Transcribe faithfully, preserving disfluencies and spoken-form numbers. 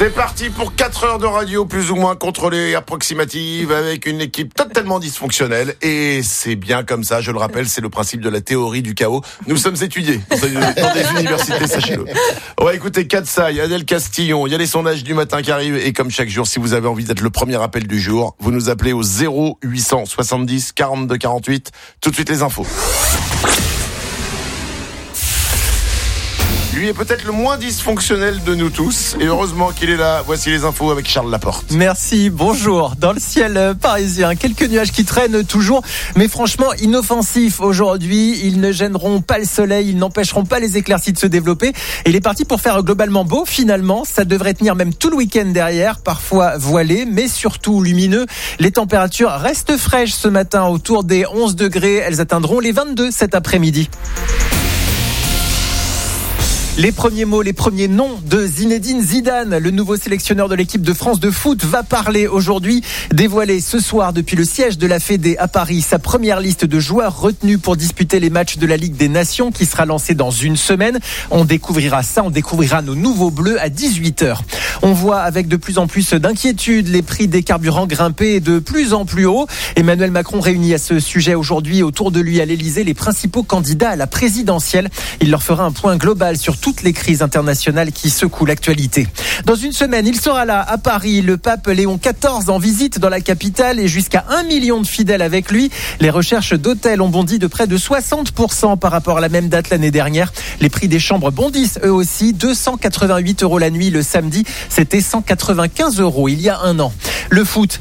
C'est parti pour quatre heures de radio plus ou moins contrôlée et approximative avec une équipe totalement dysfonctionnelle. Et c'est bien comme ça, je le rappelle, c'est le principe de la théorie du chaos. Nous sommes étudiés dans des universités, sachez-le. On va écouter Katsai, Adèle Castillon, il y a les sondages du matin qui arrivent. Et comme chaque jour, si vous avez envie d'être le premier appel du jour, vous nous appelez au zéro huit cent soixante-dix quarante-deux quarante-huit. Tout de suite les infos. Lui est peut-être le moins dysfonctionnel de nous tous. Et heureusement qu'il est là. Voici les infos avec Charles Laporte. Merci, bonjour. Dans le ciel parisien, quelques nuages qui traînent toujours, mais franchement inoffensifs aujourd'hui. Ils ne gêneront pas le soleil, ils n'empêcheront pas les éclaircies de se développer. Et il est parti pour faire globalement beau finalement. Ça devrait tenir même tout le week-end derrière, parfois voilé, mais surtout lumineux. Les températures restent fraîches ce matin, autour des onze degrés. Elles atteindront les vingt-deux cet après-midi. Les premiers mots, les premiers noms de Zinedine Zidane, le nouveau sélectionneur de l'équipe de France de foot, va parler aujourd'hui, dévoiler ce soir depuis le siège de la Fédé à Paris sa première liste de joueurs retenus pour disputer les matchs de la Ligue des Nations qui sera lancée dans une semaine. On découvrira ça, on découvrira nos nouveaux bleus à dix-huit heures. On voit avec de plus en plus d'inquiétude les prix des carburants grimper de plus en plus haut. Emmanuel Macron réunit à ce sujet aujourd'hui autour de lui à l'Elysée les principaux candidats à la présidentielle. Il leur fera un point global sur toutes les crises internationales qui secouent l'actualité. Dans une semaine, il sera là à Paris, le pape Léon quatorze en visite dans la capitale et jusqu'à un million de fidèles avec lui. Les recherches d'hôtels ont bondi de près de soixante pour cent par rapport à la même date l'année dernière. Les prix des chambres bondissent eux aussi, deux cent quatre-vingt-huit euros la nuit le samedi, c'était cent quatre-vingt-quinze euros il y a un an. Le foot.